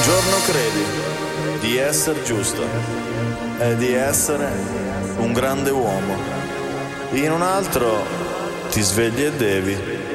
Giorno credi di essere giusto e di essere un grande uomo. In un altro ti svegli e devi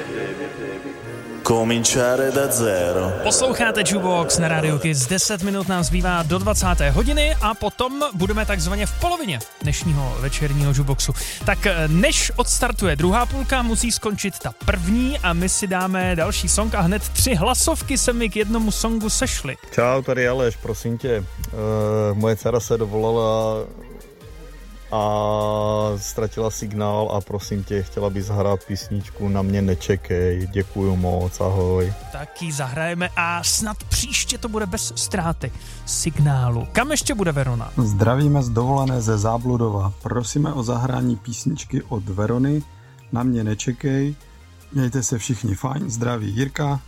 cominciare da zero. Posloucháte Jukebox na Radio Kiss, 10 minut nám zbývá do 20. hodiny a potom budeme takzvaně v polovině dnešního večerního Jukeboxu. Tak než odstartuje druhá půlka, musí skončit ta první a my si dáme další song a hned 3 hlasovky se mi k jednomu songu sešly. Čau, tady Aleš, prosím tě, moje dcera se dovolala a ztratila signál a prosím tě, chtěla by zahrát písničku Na mě nečekej. Děkuju moc, ahoj. Tak ji zahrajeme a snad příště to bude bez ztráty signálu. Kam ještě bude Verona? Zdravíme z dovolené ze Zábludova. Prosíme o zahrání písničky od Verony Na mě nečekej. Mějte se všichni fajn. Zdraví Jirka.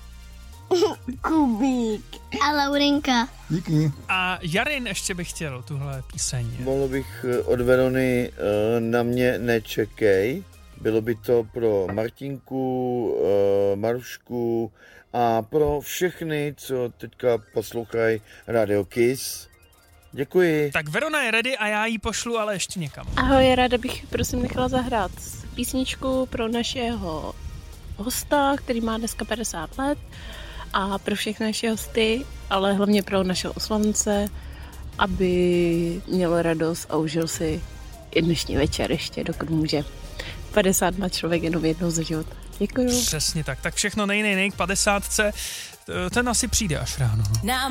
Kubík a Laurinka. Díky. A Jarin ještě bych chtěl tuhle píseň. Mohl bych od Verony Na mě nečekej. Bylo by to pro Martinku, Marušku a pro všechny, co teďka poslouchají Radio Kiss. Děkuji. Tak Verona je ready a já ji pošlu, ale ještě někam. Ahoj, ráda bych prosím nechala zahrát písničku pro našeho hosta, který má dneska 50 let a pro všechny naše hosty, ale hlavně pro našeho oslavence, aby měl radost a užil si i dnešní večer ještě, dokud může. 50 má člověk jenom jednou za život. Děkuju. Přesně tak. Tak všechno nej k 50. Ten asi přijde až ráno. No.